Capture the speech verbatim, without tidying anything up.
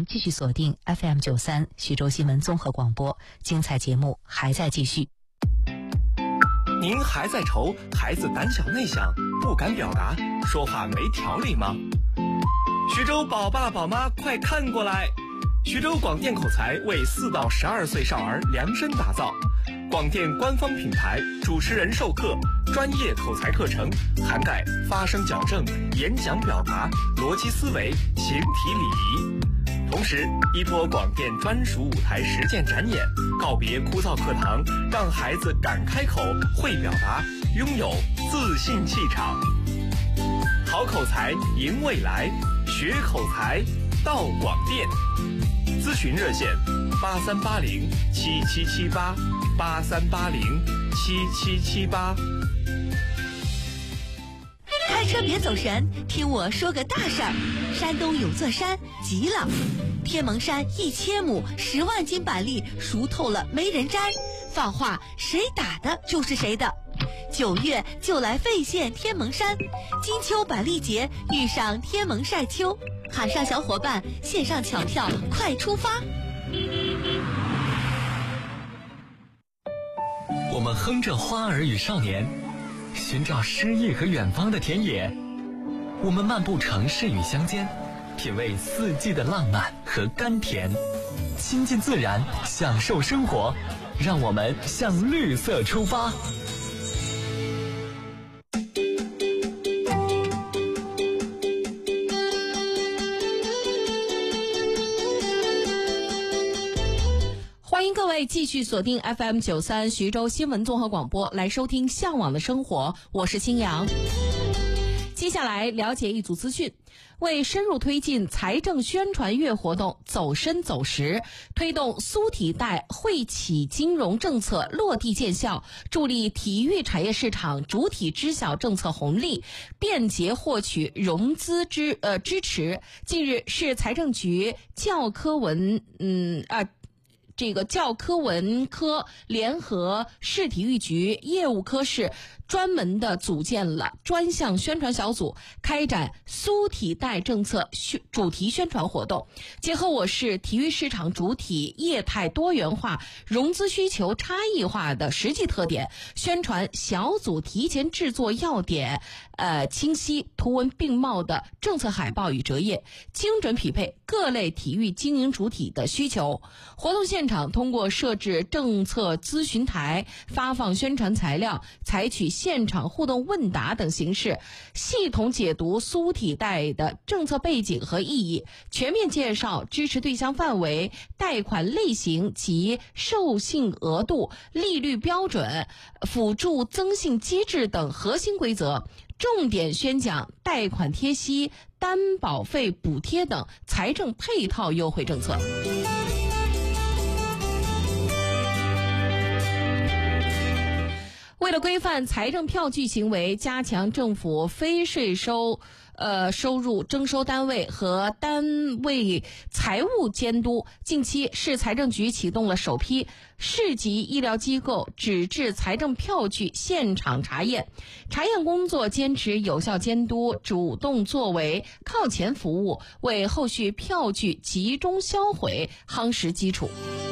迎继续锁定 F M 九三 徐州新闻综合广播，精彩节目还在继续。 您还在愁孩子胆小内向，不敢表达，说话没条理吗？徐州宝爸宝妈快看过来，徐州广电口才为四到十二岁少儿量身打造，广电官方品牌，主持人授课，专业口才课程，涵盖发声矫正、演讲表达、逻辑思维、形体礼仪。同时，一波广电专属舞台实践展演，告别枯燥课堂，让孩子敢开口、会表达，拥有自信气场。好口才赢未来，学口才到广电。咨询热线：八三八零七七七八，八三八零七七七八。 开车别走神，听我说个大事儿。山东有座山急了，天蒙山一千亩十万斤板栗熟透了没人摘，放话谁打的就是谁的。九月就来费县天蒙山，金秋板栗节遇上天蒙晒秋，喊上小伙伴线上抢票，快出发！ 我们哼着花儿与少年，寻找诗意和远方的田野。我们漫步城市与乡间，品味四季的浪漫和甘甜，亲近自然，享受生活，让我们向绿色出发。 欢迎各位继续锁定 F M 九三 徐州新闻综合广播，来收听向往的生活，我是青阳。接下来了解一组资讯。为深入推进财政宣传月活动走深走实，推动苏体贷惠企金融政策落地见效，助力体育产业市场主体知晓政策红利，便捷获取融资支呃支持。近日，市财政局教科文嗯啊。这个教科文科联合市体育局业务科室专门的组建了专项宣传小组，开展苏体贷政策主题宣传活动，结合我市体育市场主体业态多元化、融资需求差异化的实际特点，宣传小组提前制作要点呃清晰、图文并茂的政策海报与折页，精准匹配各类体育经营主体的需求。活动现场通过设置政策咨询台、发放宣传材料、采取现场互动问答等形式，系统解读苏体贷的政策背景和意义，全面介绍支持对象范围、贷款类型及授信额度、利率标准、辅助增信机制等核心规则，重点宣讲贷款贴息、担保费补贴等财政配套优惠政策。为了规范财政票据行为，加强政府非税收呃收入征收单位和单位财务监督，近期市财政局启动了首批市级医疗机构纸质财政票据现场查验，查验工作坚持有效监督、主动作为、靠前服务，为后续票据集中销毁夯实基础。